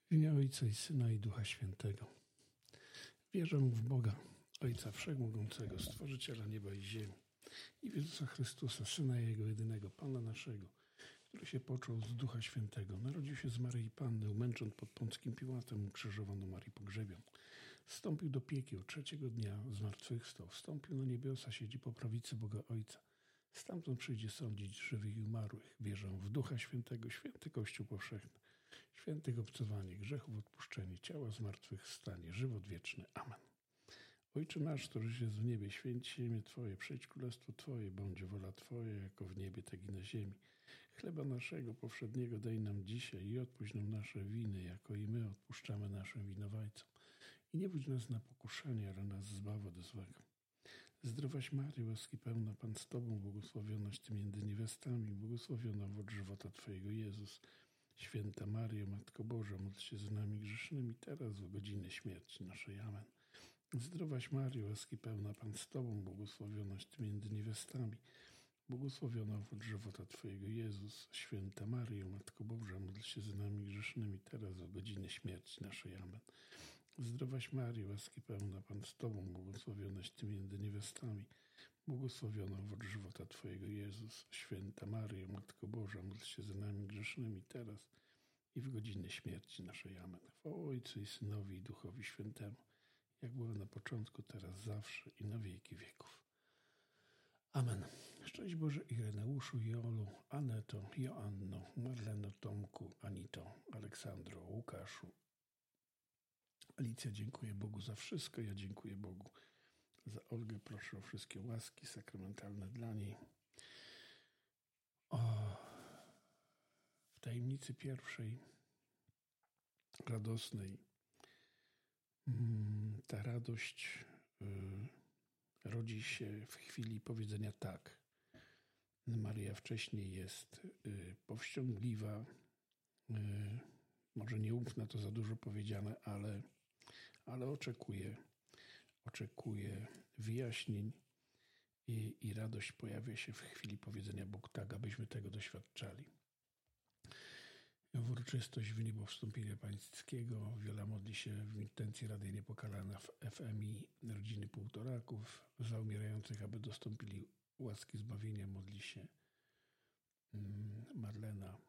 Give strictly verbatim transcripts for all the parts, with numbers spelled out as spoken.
W imię Ojca i Syna i Ducha Świętego. Wierzę w Boga, Ojca Wszechmogącego, Stworzyciela nieba i ziemi, i w Jezusa Chrystusa, Syna Jego jedynego, Pana naszego, który się począł z Ducha Świętego, narodził się z Maryi Panny, umęczon pod Pąckim Piłatem, ukrzyżowano Marii pogrzebion. Wstąpił do piekieł, trzeciego dnia zmartwychwstał, wstąpił na niebiosa, siedzi po prawicy Boga Ojca. Stamtąd przyjdzie sądzić żywych i umarłych. Wierzę w Ducha Świętego, święty Kościół powszechny, świętych obcowanie, grzechów odpuszczenie, ciała zmartwychwstanie, żywot wieczny. Amen. Ojcze nasz, któryś jest w niebie, święć się imię Twoje, przyjdź królestwo Twoje, bądź wola Twoja, jako w niebie, tak i na ziemi. Chleba naszego powszedniego daj nam dzisiaj i odpuść nam nasze winy, jako i my odpuszczamy naszym winowajcom. I nie wódź nas na pokuszenie, ale nas zbaw od złego. Zdrowaś Maryjo, łaski pełna, Pan z Tobą, błogosławionaś Ty między niewiastami, błogosławiona owoc żywota Twojego, Jezus. Święta Maryjo, Matko Boża, módl się z nami grzesznymi, teraz w godzinę śmierci naszej. Amen. Zdrowaś Maryjo, łaski pełna, Pan z Tobą, błogosławionaś Ty między niewiastami, błogosławiona owoc żywota Twojego, Jezus. Święta Maryjo, Matko Boża, módl się z nami grzesznymi, teraz w godzinę śmierci naszej. Amen. Zdrowaś Maryjo, łaski pełna, Pan z Tobą, błogosławionaś Ty między niewiastami, błogosławiona owoc żywota Twojego, Jezus. Święta Maryjo, Matko Boża, módl się za nami grzesznymi, teraz i w godzinę śmierci naszej. Amen. Chwała Ojcu i Synowi i Duchowi Świętemu, jak było na początku, teraz, zawsze i na wieki wieków. Amen. Szczęść Boże Ireneuszu, Jolu, Aneto, Joanno, Marleno, Tomku, Anito, Aleksandro, Łukaszu. Alicja, dziękuję Bogu za wszystko. Ja dziękuję Bogu za Olgę. Proszę o wszystkie łaski sakramentalne dla niej. O, w tajemnicy pierwszej, radosnej, ta radość y, rodzi się w chwili powiedzenia tak. Maryja wcześniej jest y, powściągliwa, y, może nieufna, to za dużo powiedziane, ale, ale oczekuje, oczekuje wyjaśnień i, i radość pojawia się w chwili powiedzenia Bóg tak, abyśmy tego doświadczali. W uroczystość w niebo wstąpienia pańskiego Wiola modli się w intencji Rady Niepokalana w F M I rodziny półtoraków za umierających, aby dostąpili łaski zbawienia. Modli się Marlena.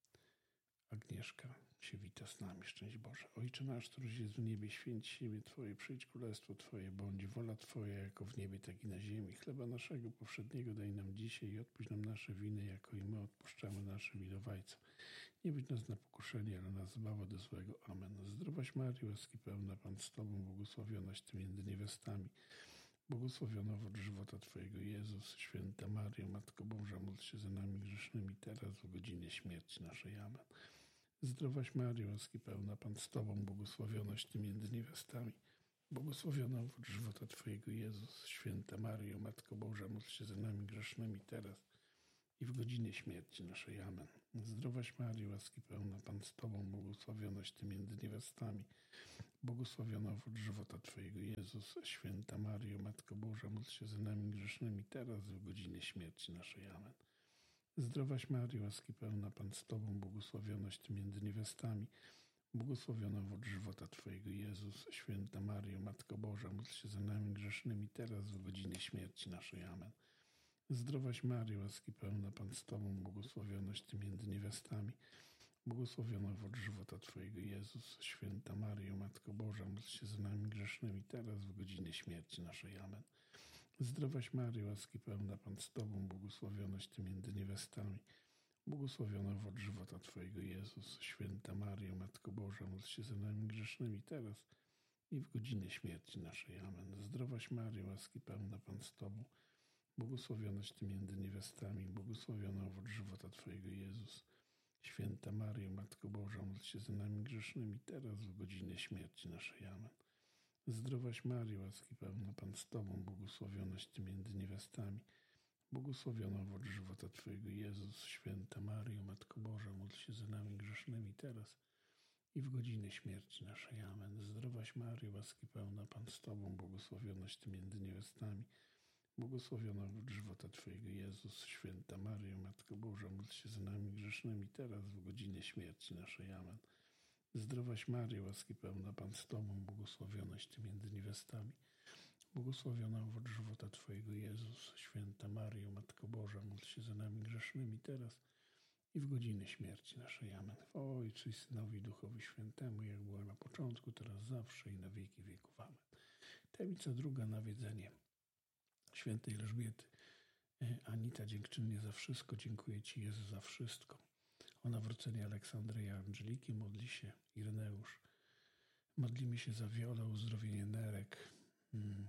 Agnieszka się wita z nami. Szczęść Boże. Ojcze nasz, któryś jest w niebie, święć się imię Twoje, przyjdź królestwo Twoje, bądź wola Twoja, jako w niebie, tak i na ziemi. Chleba naszego powszedniego daj nam dzisiaj i odpuść nam nasze winy, jako i my odpuszczamy naszym winowajcom. Nie wódź nas na pokuszenie, ale nas zbaw od złego. Amen. Zdrowaś Maryjo, łaski pełna, Pan z Tobą, błogosławionaś Ty między niewiastami, błogosławiona owoc żywota Twojego, Jezus. Święta Maryjo, Matko Boża, módl się za nami grzesznymi, teraz w godzinie śmierci naszej. Amen. Zdrowaś Maryjo, łaski pełna, Pan z Tobą, błogosławionaś Ty między niewiastami, błogosławiona owoc żywota Twojego, Jezus. Święta Maryjo, Matko Boża, módl się za nami grzesznymi, teraz i w godzinie śmierci naszej. Amen. Zdrowaś Maryjo, łaski pełna, Pan z Tobą, błogosławionaś Ty między niewiastami, błogosławiona owoc żywota Twojego, Jezus. Święta Maryjo, Matko Boża, módl się za nami grzesznymi, teraz w godzinie śmierci naszej. Amen. Zdrowaś Maryjo, łaski pełna, Pan z Tobą, błogosławionaś Ty między niewiastami, błogosławiona owoc żywota Twojego, Jezus. Święta Maryjo, Matko Boża, módl się za nami grzesznymi, teraz w godzinie śmierci naszej. Amen. Zdrowaś Maryjo, łaski pełna, Pan z Tobą, błogosławionaś Ty między niewiastami, błogosławiona owoc żywota Twojego, Jezus. Święta Maryjo, Matko Boża, módl się za nami grzesznymi, teraz w godzinie śmierci naszej. Amen. Zdrowaś Maryjo, łaski pełna, Pan z Tobą, błogosławionaś Ty między niewiastami, błogosławiona owoc żywota Twojego, Jezus. Święta Maryjo, Matko Boża, módl się za nami grzesznymi, teraz i w godzinę śmierci naszej. Amen. Zdrowaś Maryjo, łaski pełna, Pan z Tobą, błogosławionaś Ty między niewiastami, błogosławiona owoc żywota Twojego, Jezus. Święta Maryjo, Matko Boża, módl się za nami grzesznymi, teraz w godzinę śmierci naszej. Amen. Zdrowaś Maryjo, łaski pełna, Pan z Tobą, błogosławionaś Ty między niewiastami, błogosławiona owoc żywota Twojego, Jezus. Święta Maryjo, Matko Boża, módl się za nami grzesznymi, teraz i w godzinę śmierci naszej. Amen. Zdrowaś Maryjo, łaski pełna, Pan z Tobą, błogosławionaś Ty między niewiastami, błogosławiona owoc żywota Twojego, Jezus. Święta Maryjo, Matko Boża, módl się za nami grzesznymi, teraz w godzinę śmierci naszej. Amen. Zdrowaś Maryjo, łaski pełna, Pan z Tobą, błogosławionaś Ty między niewiastami. Błogosławiona owoc żywota Twojego, Jezus. Święta Maryjo, Matko Boża, módl się za nami grzesznymi teraz i w godzinę śmierci naszej. Amen. W Ojcu i Synowi, i Duchowi Świętemu, jak było na początku, teraz zawsze i na wieki wieków. Amen. Tajemnica druga, nawiedzenie świętej Elżbiety. Anita, dziękczynnie za wszystko, dziękuję Ci, Jezu, za wszystko. O nawrócenie Aleksandry i Angeliki modli się Ireneusz. Modlimy się za Wiolę, o uzdrowienie nerek. Hmm.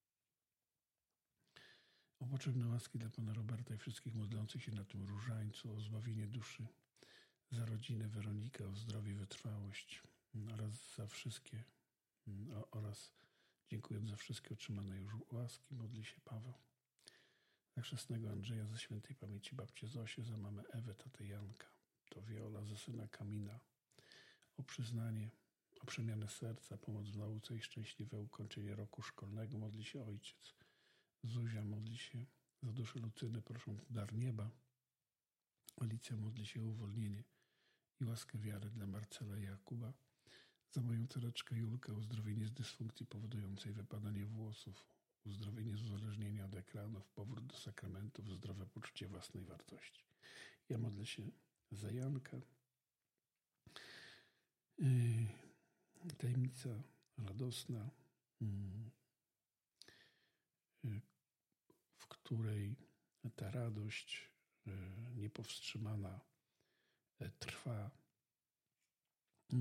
O potrzebne łaski dla Pana Roberta i wszystkich modlących się na tym różańcu, o zbawienie duszy, za rodzinę Weronikę, o zdrowie, wytrwałość oraz za wszystkie, oraz dziękując za wszystkie otrzymane już łaski, modli się Paweł. Za chrzestnego Andrzeja, za świętej pamięci babcię Zosię, za mamę Ewę, tatę Janka, to Wiola, za syna Kamila, o przyznanie, o przemianę serca, pomoc w nauce i szczęśliwe ukończenie roku szkolnego, modli się ojciec. Zuzia modli się za duszę Lucyny, proszę dar nieba. Alicja modli się o uwolnienie i łaskę wiary dla Marcela i Jakuba. Za moją córeczkę Julkę, uzdrowienie z dysfunkcji powodującej wypadanie włosów, uzdrowienie z uzależnienia od ekranów, powrót do sakramentów, zdrowe poczucie własnej wartości. Ja modlę się za Janka. Yy, tajemnica radosna, yy, w której ta radość yy, niepowstrzymana yy, trwa yy,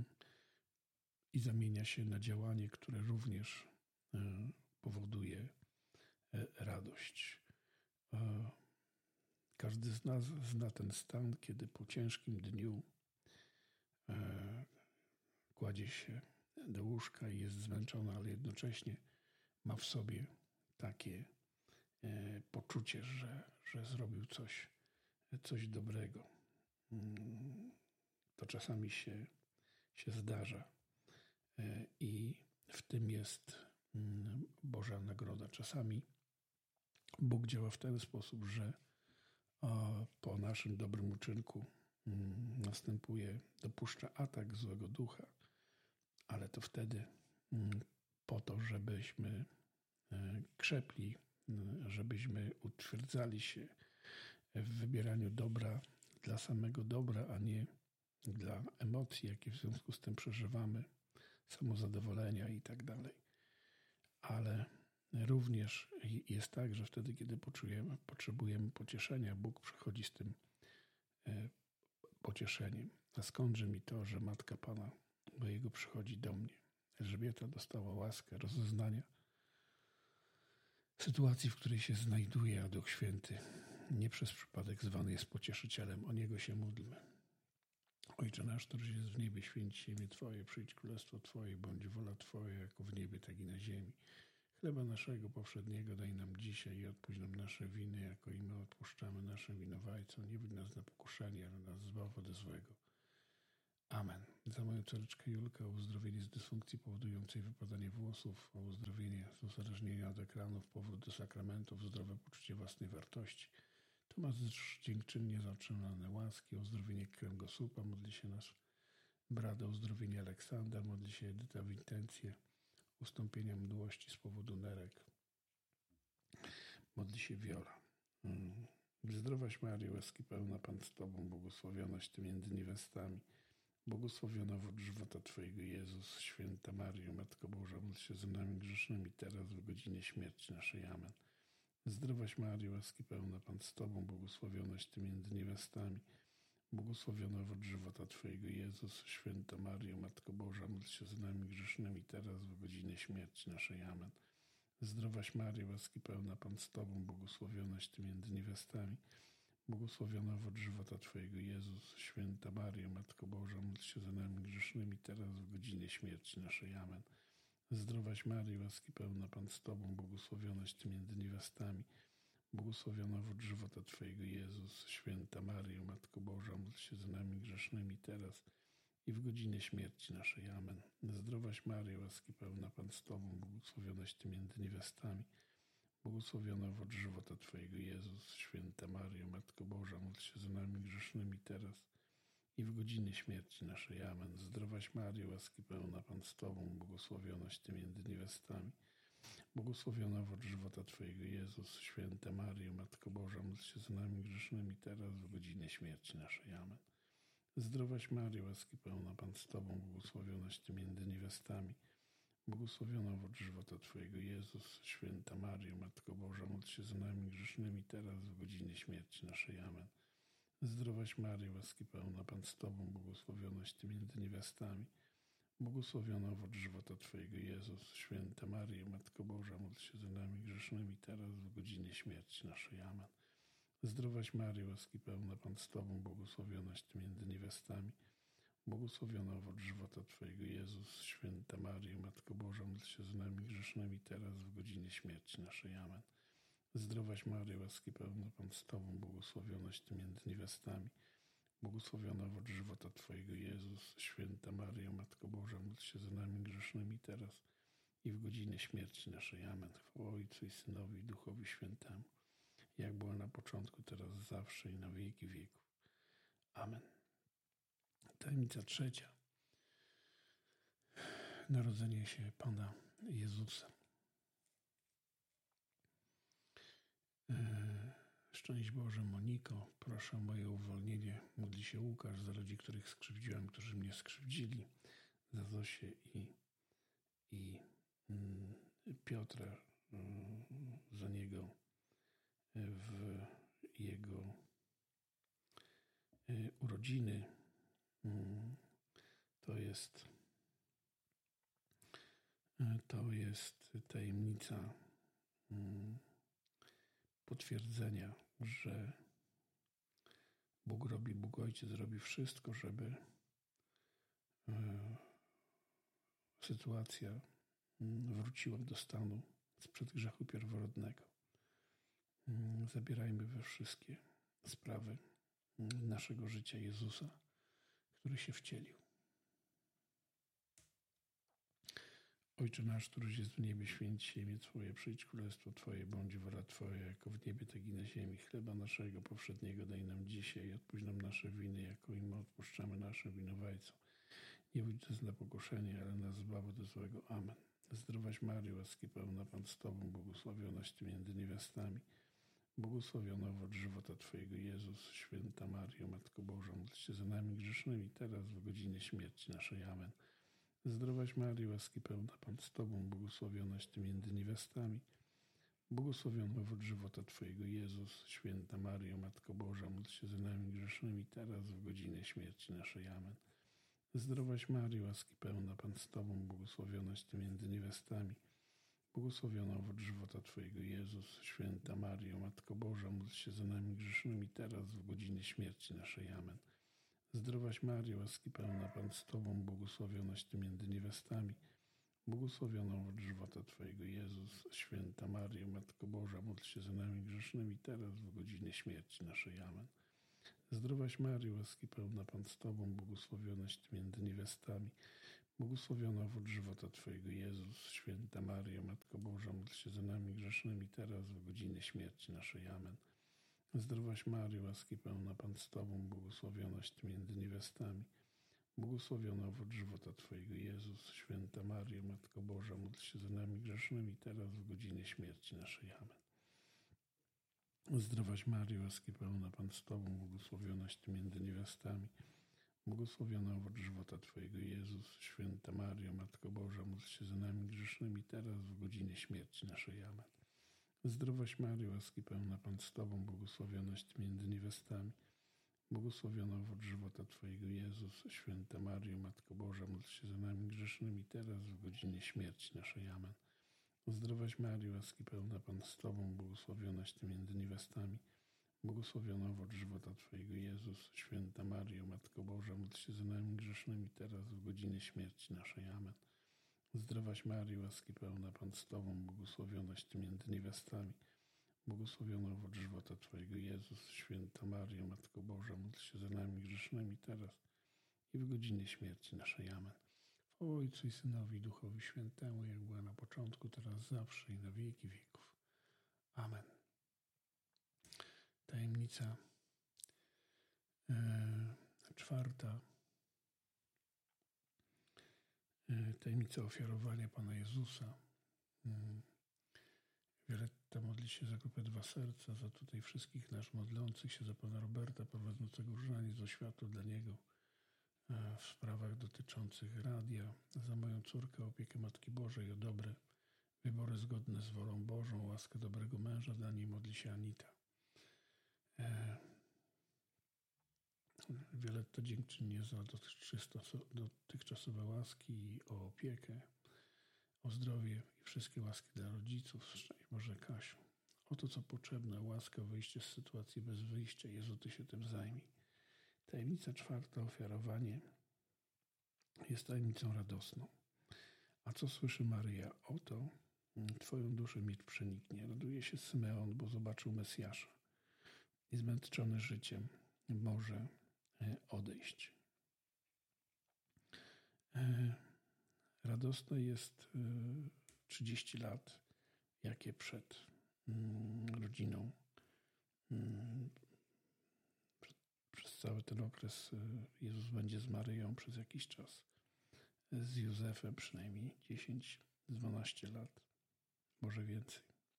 i zamienia się na działanie, które również yy, powoduje yy, radość. Yy, każdy z nas zna ten stan, kiedy po ciężkim dniu yy, kładzie się do łóżka i jest zmęczony, ale jednocześnie ma w sobie takie e, poczucie, że, że zrobił coś, coś dobrego. Mm, to czasami się, się zdarza e, i w tym jest mm, Boża nagroda. Czasami Bóg działa w ten sposób, że o, po naszym dobrym uczynku mm, następuje, dopuszcza atak złego ducha, ale to wtedy mm, po to, żebyśmy krzepli, żebyśmy utwierdzali się w wybieraniu dobra dla samego dobra, a nie dla emocji, jakie w związku z tym przeżywamy, samozadowolenia i tak dalej. Ale również jest tak, że wtedy, kiedy poczujemy, potrzebujemy pocieszenia, Bóg przychodzi z tym pocieszeniem. A skądże mi to, że Matka Pana Mojego przychodzi do mnie? Elżbieta dostała łaskę rozeznania sytuacji, w której się znajduje, a Duch Święty nie przez przypadek zwany jest pocieszycielem. O Niego się módlmy. Ojcze nasz, któryś jest w niebie, święć się imię Twoje, przyjdź królestwo Twoje, bądź wola Twoja, jako w niebie, tak i na ziemi. Chleba naszego powszedniego daj nam dzisiaj i odpuść nam nasze winy, jako i my odpuszczamy naszym winowajcom. Nie wódź nas na pokuszenie, ale nas zbaw ode złego. Amen. Za moją córeczkę Julkę, o uzdrowienie z dysfunkcji powodującej wypadanie włosów, o uzdrowienie z uzależnienia od ekranów, powrót do sakramentów, zdrowe poczucie własnej wartości. Tomasz dziękczynnie za otrzymane łaski, o uzdrowienie kręgosłupa, modli się nasz brat, o uzdrowienie Aleksander, modli się Edyta w intencję ustąpienia mdłości z powodu nerek. Modli się Wiola. Mm. Zdrowaś Maryjo, łaski pełna, Pan z Tobą, błogosławionaś Ty między niewiastami. Błogosławiona owoc żywota Twojego, Jezus. Święta Maryjo, Matko Boża, módl się za nami grzesznymi, teraz w godzinie śmierci naszej. Amen. Zdrowaś Maryjo, łaski pełna, Pan z Tobą, błogosławionaś Ty między niewiastami. Błogosławiona owoc żywota Twojego, Jezus. Święta Maryjo, Matko Boża, módl się za nami grzesznymi, teraz w godzinie śmierci naszej. Amen. Zdrowaś Maryjo, łaski pełna, Pan z Tobą, błogosławionaś Ty między niewiastami. Błogosławiona owoc żywota Twojego, Jezus. Święta Maryjo, Matko Boża, módl się za nami grzesznymi, teraz w godzinie śmierci naszej. Amen. Zdrowaś Maryjo, łaski pełna, Pan z Tobą, błogosławionaś Ty między niewiastami. Błogosławiona owoc żywota Twojego, Jezus. Święta Maryjo, Matko Boża, módl się za nami grzesznymi, teraz i w godzinie śmierci naszej. Amen. Zdrowaś Maryjo, łaski pełna, Pan z Tobą, błogosławionaś Ty między niewiastami. Błogosławiona owoc żywota Twojego, Jezus. Święta Maryjo, Matko Boża, módl się za nami grzesznymi, teraz i w godzinie śmierci naszej. Amen. Zdrowaś Maryjo, łaski pełna, Pan z Tobą, błogosławionaś Ty między niewiastami. Błogosławiona owoc żywota Twojego, Jezus. Święta Maryjo, Matko Boża, módl się za nami grzesznymi, teraz w godzinie śmierci naszej. Amen. Zdrowaś Maryjo, łaski pełna, Pan z Tobą, błogosławionaś Ty między niewiastami. Błogosławiona owoc żywota Twojego, Jezus. Święta Maryjo, Matko Boża, módl się za nami grzesznymi, teraz w godzinie śmierci naszej. Amen. Zdrowaś Maryjo, łaski pełna, Pan z Tobą, błogosławionaś Ty między niewiastami. Błogosławiona owoc żywota Twojego, Jezus. Święta Maryjo, Matko Boża, módl się za nami grzesznymi, teraz w godzinie śmierci naszej. Amen. Zdrowaś Maryjo, łaski pełna, Pan z Tobą, błogosławionaś Ty między niewiastami. Błogosławiona owoc żywota Twojego, Jezus. Święta Maryjo, Matko Boża, módl się za nami grzesznymi, teraz w godzinie śmierci naszej. Amen. Zdrowaś Maryjo, łaski pełna, Pan z Tobą, błogosławionaś Ty między niewiastami. Błogosławiona owoc żywota Twojego, Jezus. Święta Maryjo, Matko Boża, módl się za nami grzesznymi, teraz i w godzinie śmierci naszej. Amen. Chwała Ojcu i Synowi i Duchowi Świętemu, jak była na początku, teraz, zawsze i na wieki wieków. Amen. Tajemnica trzecia. Narodzenie się Pana Jezusa. Szczęść Boże, Moniko, proszę o moje uwolnienie. Módli się Łukasz za ludzi, których skrzywdziłem, którzy mnie skrzywdzili, za Zosię i, i mm, Piotra, mm, za niego w jego y, urodziny. Mm, to jest to jest tajemnica mm, potwierdzenia, że Bóg robi, Bóg Ojciec robi wszystko, żeby e, sytuacja wróciła do stanu sprzed grzechu pierworodnego. Zabierajmy we wszystkie sprawy naszego życia Jezusa, który się wcielił. Ojcze nasz, któryś jest w niebie, święć się imię Twoje, przyjdź królestwo Twoje, bądź wola Twoja, jako w niebie, tak i na ziemi. Chleba naszego powszedniego daj nam dzisiaj i odpuść nam nasze winy, jako i my odpuszczamy naszym winowajcom. Nie wódź nas na pokuszenie, ale nas zbaw od złego. Amen. Zdrowaś Maryjo, łaski pełna, Pan z Tobą, błogosławionaś Ty między niewiastami. Błogosławiona owoc żywota Twojego, Jezus. Święta Maryjo, Matko Boża, módl się za nami grzesznymi, teraz w godzinie śmierci naszej. Amen. Zdrowaś Maryjo, łaski pełna, Pan z Tobą, błogosławionaś Ty między niewiastami. Błogosławiony owoc żywota Twojego, Jezus. Święta Maryjo, Matko Boża, módl się za nami grzesznymi, teraz w godzinie śmierci naszej. Amen. Zdrowaś Maryjo, łaski pełna, Pan z Tobą, błogosławionaś Ty między niewiastami. Błogosławiona owoc żywota Twojego, Jezus. Święta Maryjo, Matko Boża, módl się za nami grzesznymi, teraz w godzinie śmierci naszej. Amen. Zdrowaś Maryjo, łaski pełna, Pan z Tobą, błogosławionaś Ty między niewiastami. Błogosławiona owoc żywota Twojego, Jezus. Święta Maryjo, Matko Boża, módl się za nami grzesznymi, teraz w godzinie śmierci naszej. Amen. Zdrowaś Maryjo, łaski pełna, Pan z Tobą, błogosławionaś Ty między niewiastami. Błogosławiona owoc żywota Twojego, Jezus. Święta Maryjo, Matko Boża, módl się za nami grzesznymi, teraz w godzinie śmierci naszej. Amen. Zdrowaś Maryjo, łaski pełna, Pan z Tobą, błogosławionaś Ty między niewiastami. Błogosławiona owoc żywota Twojego, Jezus. Święta Maryjo, Matko Boża, módl się za nami grzesznymi, teraz w godzinie śmierci naszej. Amen. Zdrowaś Maryjo, łaski pełna, Pan z Tobą, błogosławionaś Ty między niewiastami. Błogosławiona owoc żywota Twojego, Jezus. Święta Maryjo, Matko Boża, módl się za nami grzesznymi, teraz w godzinie śmierci naszej. Amen. Zdrowaś Maryjo, łaski pełna, Pan z Tobą, błogosławionaś Ty między niewiastami. Błogosławiona owoc żywota Twojego, Jezus. Święta Maryjo, Matko Boża, módl się za nami grzesznymi, teraz w godzinie śmierci naszej. Amen. Zdrowaś Maryjo, łaski pełna, Pan z Tobą, błogosławionaś Ty między niewiastami. Błogosławiona owoc żywota Twojego, Jezus. Święta Maryjo, Matko Boża, módl się za nami grzesznymi, teraz w godzinie śmierci naszej. Amen. Zdrowaś Maryjo, łaski pełna, Pan z Tobą, błogosławionaś Ty między niewiastami. Błogosławiona owoc żywota Twojego, Jezus. Święta Maryjo, Matko Boża, módl się za nami grzesznymi, teraz i w godzinie śmierci naszej. Amen. Chwała Ojcu i Synowi i Duchowi Świętemu, jak była na początku, teraz, zawsze i na wieki wieków. Amen. Tajemnica e, czwarta. Tajemnica ofiarowania Pana Jezusa. Violetta modli się za grupę Dwa Serca, za tutaj wszystkich nas modlących się, za Pana Roberta prowadzącego różaniec do światła dla niego w sprawach dotyczących radia, za moją córkę, opiekę Matki Bożej, o dobre wybory zgodne z wolą Bożą, łaskę dobrego męża, dla niej modli się Anita. Violetta dziękczynię za dotychczasowe łaski i o opiekę, o zdrowie i wszystkie łaski dla rodziców. Szczęść Boże, Kasiu. O to, co potrzebne, łaskę o wyjście z sytuacji bez wyjścia. Jezu, Ty się tym zajmij. Tajemnica czwarta, ofiarowanie, jest tajemnicą radosną. A co słyszy Maryja? Oto Twoją duszę miecz przeniknie. Raduje się Symeon, bo zobaczył Mesjasza i zmęczony życiem może odejść. Radosne jest trzydzieści lat, jakie przed rodziną, przez cały ten okres Jezus będzie z Maryją przez jakiś czas, z Józefem przynajmniej dziesięć dwanaście lat, może więcej.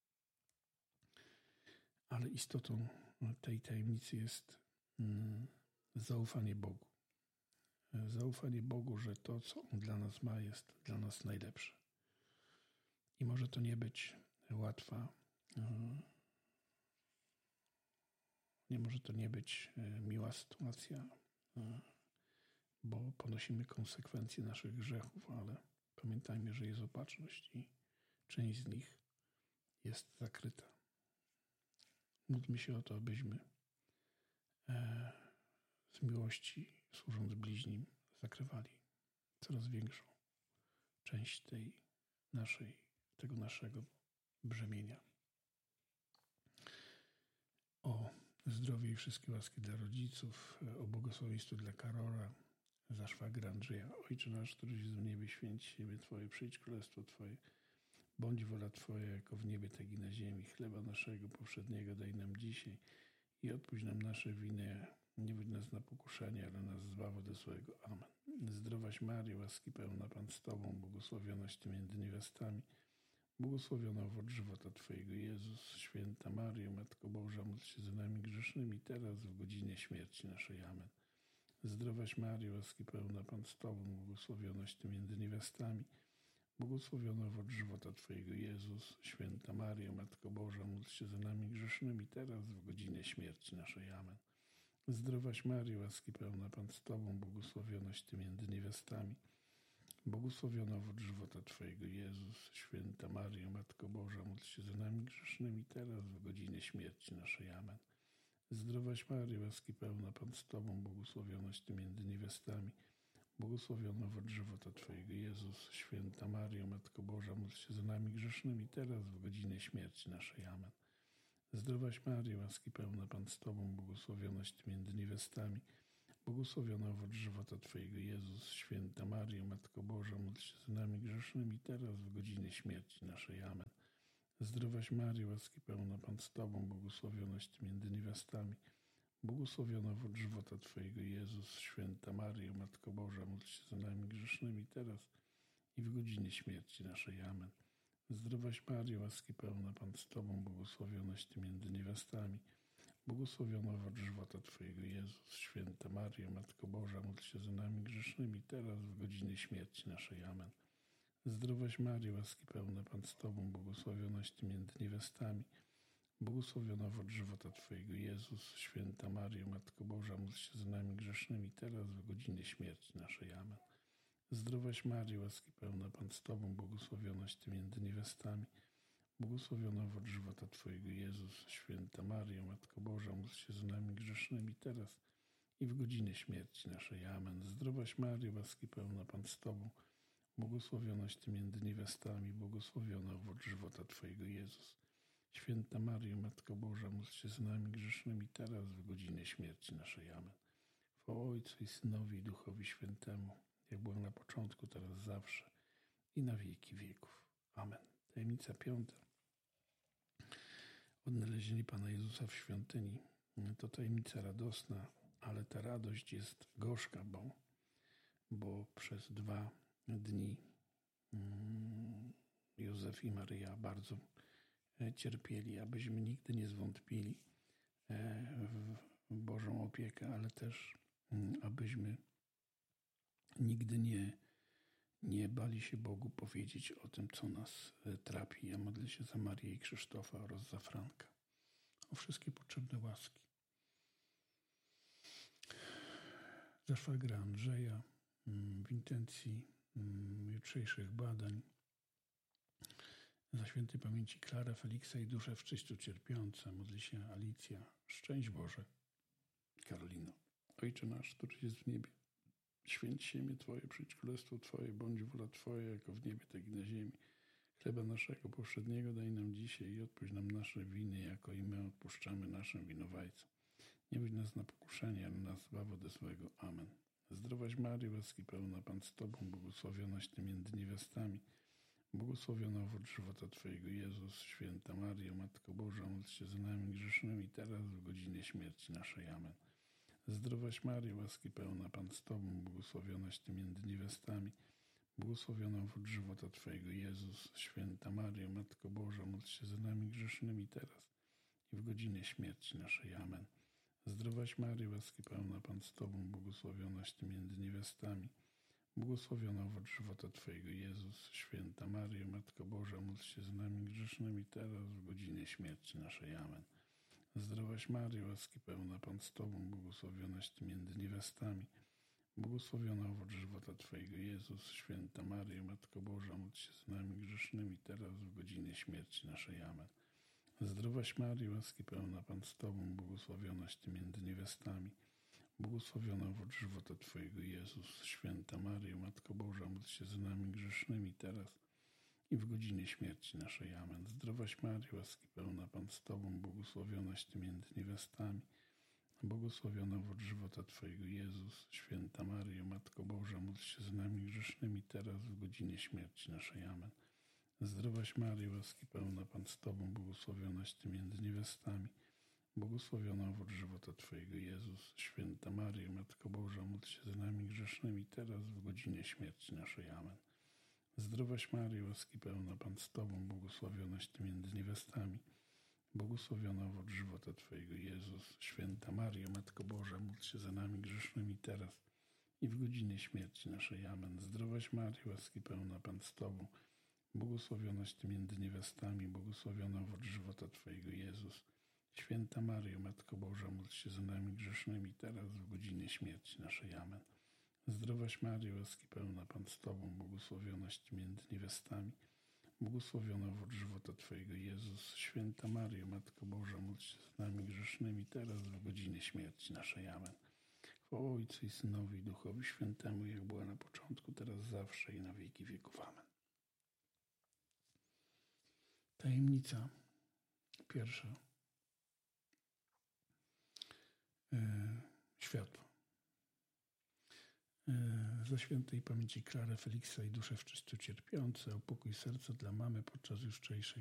Ale istotą tej tajemnicy jest zaufanie Bogu. Zaufanie Bogu, że to, co On dla nas ma, jest dla nas najlepsze. I może to nie być łatwa, nie może to nie być miła sytuacja, bo ponosimy konsekwencje naszych grzechów, ale pamiętajmy, że jest opatrzność i część z nich jest zakryta. Módlmy się o to, abyśmy z miłości, służąc bliźnim, zakrywali coraz większą część tej naszej, tego naszego brzemienia. O zdrowie i wszystkie łaski dla rodziców, o błogosławieństwo dla Karola, za szwagra Andrzeja. Ojcze nasz, któryś jest w niebie, święć się imię Twoje, przyjdź królestwo Twoje, bądź wola Twoja, jako w niebie, tak i na ziemi. Chleba naszego powszedniego daj nam dzisiaj i odpuść nam nasze winy. Nie wódź nas na pokuszenie, ale nas zbaw od złego. Amen. Zdrowaś Maryjo, łaski pełna, Pan z Tobą, błogosławionaś Ty między niewiastami, błogosławiona owoc żywota Twojego, Jezus. Święta Maryjo, Matko Boża, módl się za nami grzesznymi, teraz w godzinie śmierci naszej. Amen. Zdrowaś Maryjo, łaski pełna, Pan z Tobą, błogosławionaś Ty między niewiastami, błogosławiona owoc żywota Twojego, Jezus. Święta Maryjo, Matko Boża, módl się za nami grzesznymi, teraz w godzinie śmierci naszej. Amen. Zdrowaś Maryjo, łaski pełna, Pan z Tobą, błogosławionaś Ty między niewiastami, błogosławiona owoc żywota Twojego, Jezus. Święta Maryjo, Matko Boża, módl się za nami grzesznymi, teraz w godzinie śmierci naszej. Amen. Zdrowaś Maryjo, łaski pełna, Pan z Tobą, błogosławionaś Ty między niewiastami, błogosławiona owoc żywota Twojego, Jezus. Święta Maryjo, Matko Boża, módl się za nami grzesznymi, teraz w godzinie śmierci naszej. Amen. Zdrowaś Maryjo, łaski pełna, Pan z Tobą, błogosławionaś Ty między niewiastami, błogosławiona owoc żywota Twojego, Jezus. Święta Maryjo, Matko Boża, módl się za nami grzesznymi, teraz w godzinie śmierci naszej. Amen. Zdrowaś Maryjo, łaski pełna, Pan z Tobą, błogosławionaś Ty między niewiastami, błogosławiona owoc żywota Twojego, Jezus. Święta Maryjo, Matko Boża, módl się za nami grzesznymi, teraz i w godzinie śmierci naszej. Amen. Zdrowaś Maryjo, łaski pełna, Pan z Tobą, błogosławionaś Ty między niewiastami, błogosławiona owoc żywota Twojego, Jezus. Święta Maryjo, Matko Boża, módl się za nami grzesznymi, teraz w godzinie śmierci naszej. Amen. Zdrowaś Maryjo, łaski pełna, Pan z Tobą, błogosławionaś Ty między niewiastami, błogosławiona owoc żywota Twojego, Jezus. Święta Maryjo, Matko Boża, módl się za nami grzesznymi, teraz w godzinie śmierci naszej. Amen. Zdrowaś Maryjo, łaski pełna, Pan z Tobą, błogosławionaś Ty między niewiastami, błogosławiona owoc żywota Twojego, Jezus. Święta Maryjo, Matko Boża, módl się za nami grzesznymi, teraz i w godzinie śmierci naszej. Amen. Zdrowaś Maryjo, łaski pełna, Pan z Tobą, błogosławionaś Ty między niewiastami, błogosławiona owoc żywota Twojego, Jezus. Święta Maryjo, Matko Boża, módl się za nami grzesznymi, teraz w godzinie śmierci naszej. Amen. Chwała Ojcu i Synowi i Duchowi Świętemu, jak było na początku, teraz zawsze i na wieki wieków. Amen. Tajemnica piąta. Odnalezienie Pana Jezusa w świątyni. To tajemnica radosna, ale ta radość jest gorzka, bo, bo przez dwa dni Józef i Maryja bardzo cierpieli, abyśmy nigdy nie zwątpili w Bożą opiekę, ale też abyśmy nigdy nie, nie bali się Bogu powiedzieć o tym, co nas trapi. Ja modlę się za Marię i Krzysztofa oraz za Franka, o wszystkie potrzebne łaski. Za szwagra Andrzeja, w intencji jutrzejszych badań, za świętej pamięci Klarę, Feliksa i dusze w czyściu cierpiące, modli się Alicja. Szczęść Boże. Karolino. Ojcze nasz, który jest w niebie, święć się imię Twoje, przyjdź królestwo Twoje, bądź wola Twoja, jako w niebie, tak i na ziemi. Chleba naszego powszedniego daj nam dzisiaj i odpuść nam nasze winy, jako i my odpuszczamy naszym winowajcom. Nie wódź nas na pokuszenie, ale nas zbaw ode złego. Amen. Zdrowaś Maryjo, łaski pełna, Pan z Tobą, błogosławionaś Ty między niewiastami, błogosławiony owoc żywota Twojego, Jezus. Święta Maryjo, Matko Boża, módl się za nami grzesznymi, teraz w godzinie śmierci naszej. Amen. Zdrowaś Maryjo, łaski pełna, Pan z Tobą, błogosławionaś Ty między niewiastami, błogosławiony owoc żywota Twojego, Jezus. Święta Maryjo, Matko Boża, módl się za nami grzesznymi, teraz i w godzinie śmierci naszej. Amen. Zdrowaś Maryjo, łaski pełna, Pan z Tobą, błogosławionaś Ty między niewiastami, błogosławiony owoc żywota Twojego, Jezus. Święta Maryjo, Matko Boża, módl się za nami grzesznymi, teraz w godzinie śmierci naszej. Amen. Zdrowaś Maryjo, łaski pełna, Pan z Tobą, błogosławionaś Ty między niewiastami, błogosławiony owoc żywota Twojego, Jezus. Święta Maryjo, Matko Boża, módl się za nami grzesznymi, teraz w godzinie śmierci naszej. Amen. Zdrowaś Maryjo, łaski pełna, Pan z Tobą, błogosławionaś Ty między niewiastami, błogosławiony owoc żywota Twojego, Jezus. Święta Maryjo, Matko Boża, módl się za nami grzesznymi, teraz i w godzinie śmierci naszej. Amen. Zdrowaś Maryjo, łaski pełna, Pan z Tobą, błogosławionaś Ty między niewiastami, błogosławiony owoc żywota Twojego, Jezus. Święta Maryjo, Matko Boża, módl się za nami grzesznymi, teraz w godzinie śmierci naszej. Amen. Zdrowaś Maryjo, łaski pełna, Pan z Tobą, błogosławionaś Ty między niewiastami, błogosławiony owoc żywota Twojego, Jezus. Święta Maryjo, Matko Boża, módl się za nami grzesznymi, teraz w godzinie śmierci naszej. Amen. Zdrowaś Maryjo, łaski pełna, Pan z Tobą, błogosławionaś Ty między niewiastami, błogosławiony owoc żywota Twojego, Jezus. Święta Maryjo, Matko Boża, módl się za nami grzesznymi, teraz i w godzinie śmierci naszej. Amen. Zdrowaś Maryjo, łaski pełna, Pan z Tobą, błogosławionaś Ty między niewiastami, błogosławiony owoc żywota Twojego, Jezus. Święta Maryjo, Matko Boża, módl się za nami grzesznymi, teraz w godzinie śmierci naszej. Amen. Zdrowaś Maryjo, łaski pełna, Pan z Tobą, błogosławionaś Ty między niewiastami, błogosławiony owoc żywota Twojego, Jezus. Święta Maryjo, Matko Boża, módl się za nami grzesznymi, teraz w godzinie śmierci naszej. Amen. Chwała Ojcu i Synowi i Duchowi Świętemu, jak była na początku, teraz zawsze i na wieki wieków. Amen. Tajemnica pierwsza. E, światło. E, za świętej pamięci Klarę, Feliksa i dusze w czyściu cierpiące, o pokój serca dla mamy podczas jutrzejszej